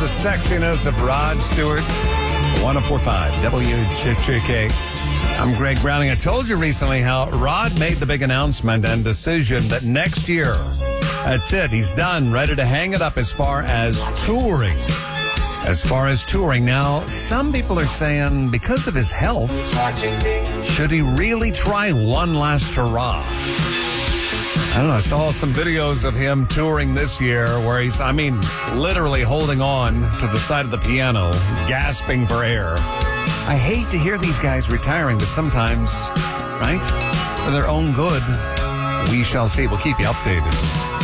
the sexiness of Rod Stewart. 104.5 WCHK. I'm Greg Browning. I told you recently how Rod made the big announcement and decision that next year, that's it. He's done, ready to hang it up as far as touring. Now, some people are saying because of his health, should he really try one last hurrah? I don't know. I saw some videos of him touring this year where he's, literally holding on to the side of the piano, gasping for air. I hate to hear these guys retiring, but sometimes, right? It's for their own good. We shall see. We'll keep you updated.